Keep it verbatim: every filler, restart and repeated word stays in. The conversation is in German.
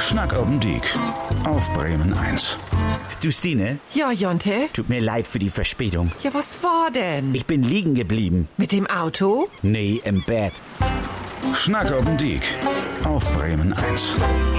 Schnack oben Diek auf Bremen eins. Du, Stine? Ja, Jonte? Tut mir leid für die Verspätung. Ja, was war denn? Ich bin liegen geblieben. Mit dem Auto? Nee, im Bett. Schnack oben Diek auf Bremen eins.